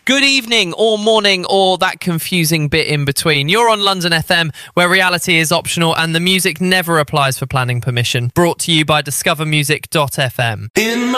Good evening or morning or that confusing bit in between. You're on London FM, where reality is optional and the music never applies for planning permission. Brought to you by discovermusic.fm.